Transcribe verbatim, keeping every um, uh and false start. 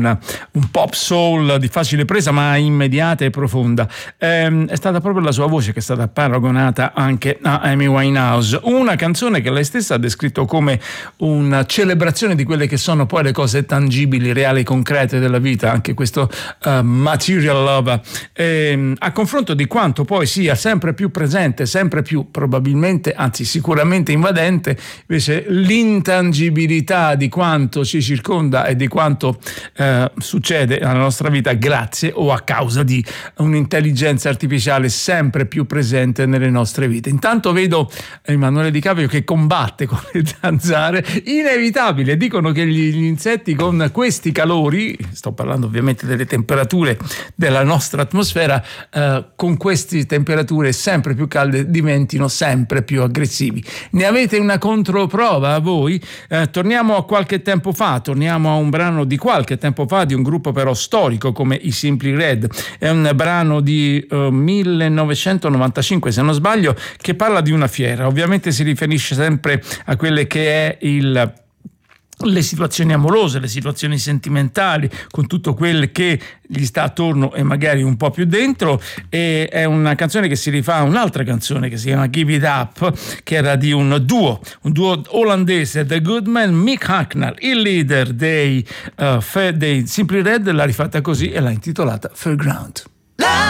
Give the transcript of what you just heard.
un, un pop soul di facile presa ma immediata e profonda. Ehm, è stata proprio la sua voce che è stata paragonata anche a Amy Winehouse, una canzone che lei stessa ha descritto come una celebrazione di quelle che sono poi le cose tangibili, reali, concrete della vita, anche questo uh, material love, ehm, a confronto di quanto poi sia sempre più presente, sempre più probabilmente, anzi sicuramente invadente, invece l'intangibilità di quanto ci circonda e di quanto uh, succede nella nostra vita grazie o a causa di un'intelligenza artificiale sempre più presente nelle nostre vite. Intanto vedo Emanuele Di Caprio che combatte con le zanzare, inevitabile. Dicono che gli, gli insetti con questi calori, sto parlando ovviamente delle temperature della nostra atmosfera, eh, con queste temperature sempre più calde diventino sempre più aggressivi. Ne avete una controprova a voi? Eh, torniamo a qualche tempo fa, torniamo a un brano di qualche tempo fa di un gruppo però storico come i Simply Red. È un brano di uh, millenovecentonovantacinque se non sbaglio, che parla di una fiera. Ovviamente si riferisce sempre a quelle che è il le situazioni amorose, le situazioni sentimentali, con tutto quel che gli sta attorno e magari un po' più dentro. E è una canzone che si rifà a un'altra canzone che si chiama Give It Up, che era di un duo, un duo olandese, The Goodman, Mick Hucknall, il leader dei, uh, dei Simply Red, l'ha rifatta così e l'ha intitolata Fairground.